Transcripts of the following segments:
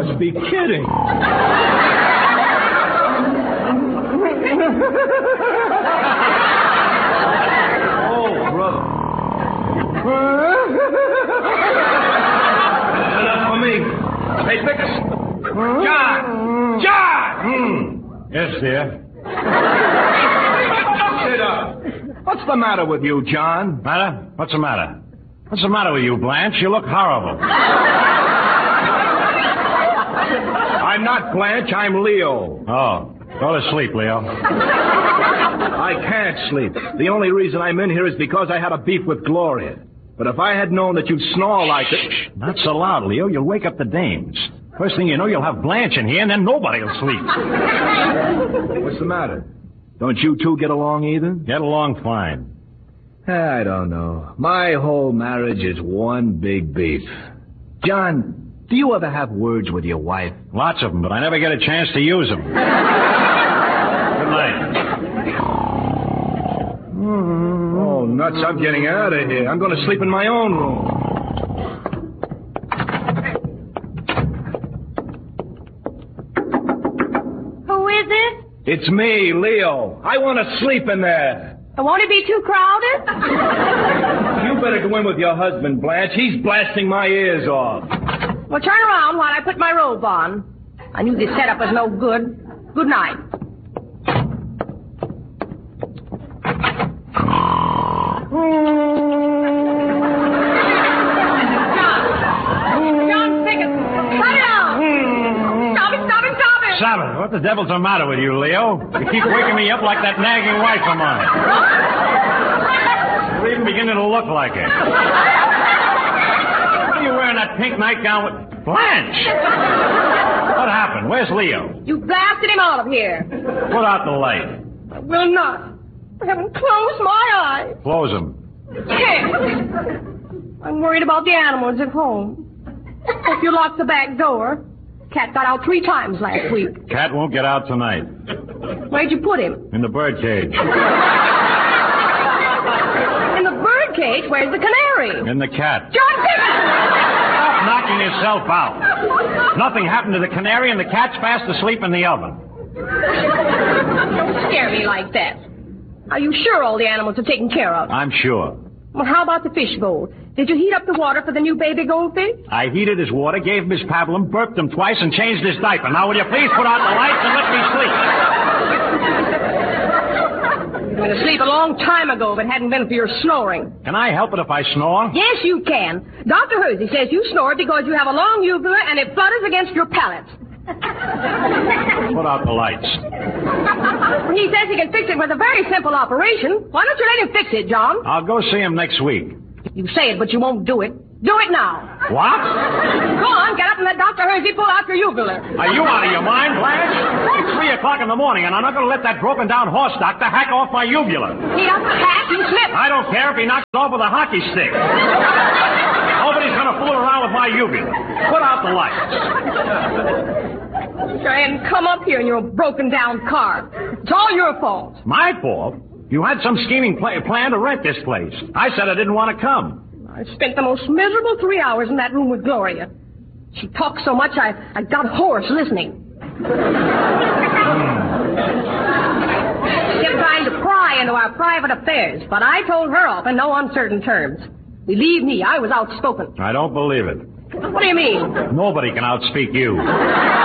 must be kidding. Oh, brother. Enough for me. Hey, Vickers. John! Yes, dear. Sit up. What's the matter with you, John? Matter? What's the matter? What's the matter with you, Blanche? You look horrible. I'm not Blanche, I'm Leo. Oh, go to sleep, Leo. I can't sleep. The only reason I'm in here is because I had a beef with Gloria. But if I had known that you'd snore like it... Not so loud, Leo. You'll wake up the dames. First thing you know, you'll have Blanche in here, and then nobody will sleep. What's the matter? Don't you two get along either? Get along fine. I don't know. My whole marriage is one big beef. John, do you ever have words with your wife? Lots of them, but I never get a chance to use them. Good night. Oh, nuts, I'm getting out of here. I'm going to sleep in my own room. Who is it? It's me, Leo. I want to sleep in there. Won't it be too crowded? You better go in with your husband, Blanche. He's blasting my ears off. Well, turn around while I put my robe on. I knew this setup was no good. Good night. John, Pickett, cut it out. Stop it. Stop it. What the devil's the matter with you, Leo? You keep waking me up like that nagging wife of mine. You're even beginning to look like it. What are you wearing that pink nightgown with... Blanche! What happened? Where's Leo? You blasted him out of here. Put out the light. I will not. I haven't closed my eyes. Close them. Can't. I'm worried about the animals at home. Hope you locked the back door. Cat got out 3 times last week. Cat won't get out tonight. Where'd you put him? In the birdcage. In the birdcage? Where's the canary? In the cat. John Pickett! Stop knocking yourself out. Nothing happened to the canary, and the cat's fast asleep in the oven. Don't scare me like that. Are you sure all the animals are taken care of? I'm sure. Well, how about the fish bowl? Did you heat up the water for the new baby goldfish? I heated his water, gave Miss Pablum, burped him twice, and changed his diaper. Now, will you please put out the lights and let me sleep? You would have sleep a long time ago if it hadn't been for your snoring. Can I help it if I snore? Yes, you can. Dr. Hersey says you snore because you have a long uvula and it flutters against your palate. Put out the lights. He says he can fix it with a very simple operation. Why don't you let him fix it, John? I'll go see him next week. You say it, but you won't do it. Do it now. What? Go on, get up and let Dr. Hersey pull out your uvula. Are you out of your mind, Blanche? It's 3 o'clock in the morning, and I'm not going to let that broken-down horse doctor hack off my uvula. He doesn't hack, he slips. I don't care if he knocks it off with a hockey stick. Nobody's going to fool around with my uvula. Put out the lights. And come up here in your broken-down car. It's all your fault. My fault? You had some scheming plan to rent this place. I said I didn't want to come. I spent the most miserable 3 hours in that room with Gloria. She talked so much I got hoarse listening. She kept trying to pry into our private affairs, but I told her off in no uncertain terms. Believe me, I was outspoken. I don't believe it. What do you mean? Nobody can outspeak you. Well,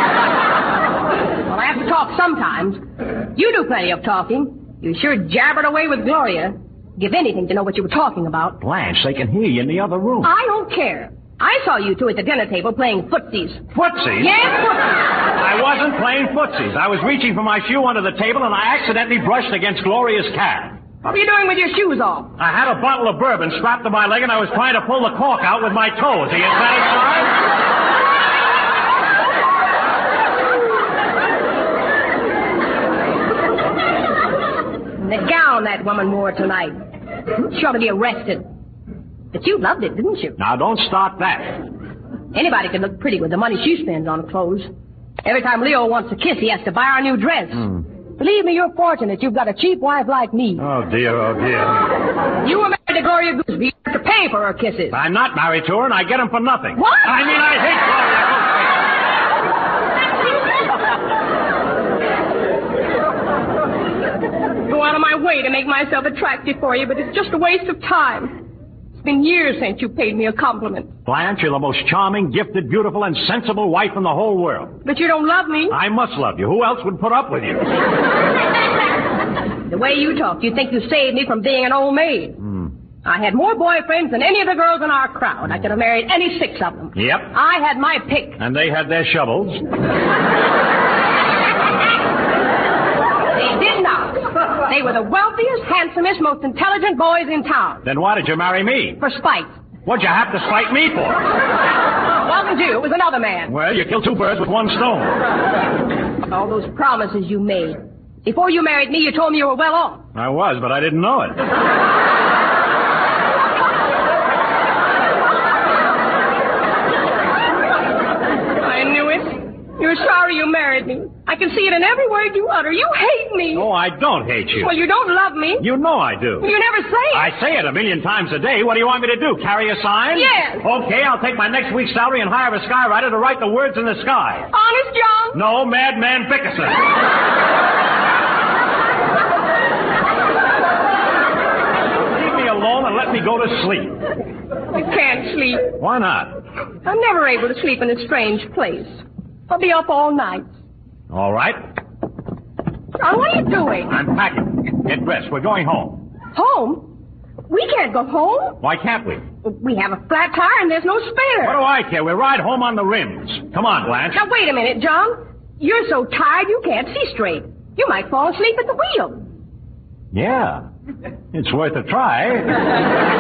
I have to talk sometimes. You do plenty of talking. You sure jabbered away with Gloria. Give anything to know what you were talking about. Blanche, they can hear you in the other room. I don't care. I saw you two at the dinner table playing footsies. Footsies? Yes, footsies. I wasn't playing footsies. I was reaching for my shoe under the table, and I accidentally brushed against Gloria's cat. What were you doing with your shoes off? I had a bottle of bourbon strapped to my leg, and I was trying to pull the cork out with my toes. Are you satisfied? The gown that woman wore tonight. She ought to be arrested. But you loved it, didn't you? Now, don't start that. Anybody can look pretty with the money she spends on clothes. Every time Leo wants a kiss, he has to buy her a new dress. Believe me, you're fortunate you've got a cheap wife like me. Oh, dear, oh, dear. You were married to Gloria Gooseby. You have to pay for her kisses. I'm not married to her, and I get them for nothing. What? I mean, I hate Gloria Gooseby. Go out of my way to make myself attractive for you, but it's just a waste of time. It's been years since you paid me a compliment. Blanche, you're the most charming, gifted, beautiful, and sensible wife in the whole world. But you don't love me. I must love you. Who else would put up with you? The way you talk, you think you saved me from being an old maid. I had more boyfriends than any of the girls in our crowd. I could have married any 6 of them. Yep. I had my pick. And they had their shovels. They did not. They were the wealthiest, handsomest, most intelligent boys in town. Then why did you marry me? For spite. What'd you have to spite me for? It wasn't you. It was another man. Well, you killed 2 birds with 1 stone. All those promises you made. Before you married me, you told me you were well off. I was, but I didn't know it. I knew it. You're sorry you married me. I can see it in every word you utter. You hate me. No, I don't hate you. Well, you don't love me. You know I do. You never say it. I say it 1,000,000 times a day. What do you want me to do, carry a sign? Yes. Okay, I'll take my next week's salary and hire a skywriter to write the words in the sky. Honest, John? No, Madman Bickerson. Leave me alone and let me go to sleep. You can't sleep. Why not? I'm never able to sleep in a strange place. I'll be up all night. All right. John, what are you doing? I'm packing. Get dressed. We're going home. Home? We can't go home. Why can't we? We have a flat tire and there's no spare. What do I care? We ride home on the rims. Come on, Blanche. Now, wait a minute, John. You're so tired you can't see straight. You might fall asleep at the wheel. Yeah. It's worth a try.